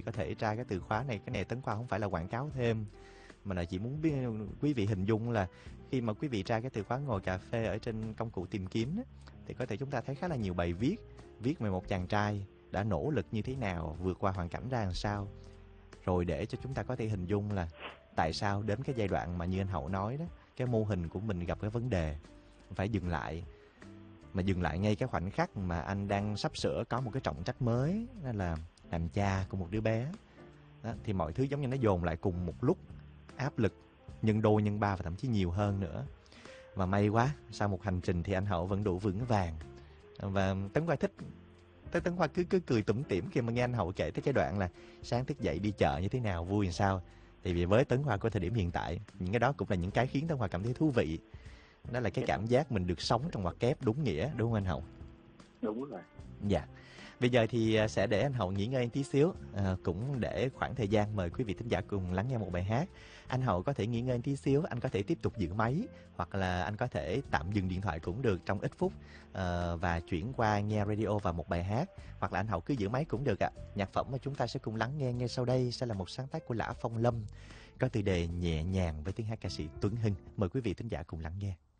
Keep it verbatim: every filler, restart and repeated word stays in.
có thể tra cái từ khóa này. Cái này Tấn Khoa không phải là quảng cáo thêm, mà là chỉ muốn biết quý vị hình dung là khi mà quý vị tra cái từ khóa ngồi cà phê ở trên công cụ tìm kiếm á, thì có thể chúng ta thấy khá là nhiều bài viết viết về một chàng trai đã nỗ lực như thế nào, vượt qua hoàn cảnh ra làm sao, rồi để cho chúng ta có thể hình dung là tại sao đến cái giai đoạn mà như anh Hậu nói đó, cái mô hình của mình gặp cái vấn đề phải dừng lại, mà dừng lại ngay cái khoảnh khắc mà anh đang sắp sửa có một cái trọng trách mới, đó là làm cha của một đứa bé đó, thì mọi thứ giống như nó dồn lại cùng một lúc, áp lực nhân đôi nhân ba và thậm chí nhiều hơn nữa. Và may quá, sau một hành trình thì anh Hậu vẫn đủ vững vàng. Và Tấn Khoa thích Tấn Tấn Khoa cứ cứ cười tủm tỉm khi mà nghe anh Hậu kể tới cái đoạn là sáng thức dậy đi chợ như thế nào, vui làm sao. Thì vì với Tấn Khoa của thời điểm hiện tại, những cái đó cũng là những cái khiến Tấn Khoa cảm thấy thú vị. Đó là cái cảm giác mình được sống trong ngoặc kép đúng nghĩa, đúng không anh Hậu? Đúng rồi. Dạ. Bây giờ thì sẽ để anh Hậu nghỉ ngơi tí xíu, à, cũng để khoảng thời gian mời quý vị thính giả cùng lắng nghe một bài hát. Anh Hậu có thể nghỉ ngơi tí xíu, anh có thể tiếp tục giữ máy, hoặc là anh có thể tạm dừng điện thoại cũng được trong ít phút, à, và chuyển qua nghe radio và một bài hát, hoặc là anh Hậu cứ giữ máy cũng được ạ. À. Nhạc phẩm mà chúng ta sẽ cùng lắng nghe ngay sau đây sẽ là một sáng tác của Lã Phong Lâm, có tựa đề Nhẹ Nhàng với tiếng hát ca sĩ Tuấn Hưng. Mời quý vị thính giả cùng lắng nghe.